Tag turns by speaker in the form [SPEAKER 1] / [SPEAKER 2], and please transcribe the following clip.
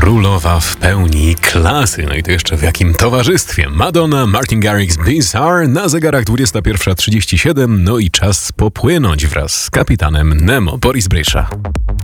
[SPEAKER 1] Królowa w pełni klasy. No i to jeszcze w jakim towarzystwie? Madonna, Martin Garrix, Bizarre, na zegarach 21:37. No i czas popłynąć wraz z kapitanem Nemo. Boris Brejsza.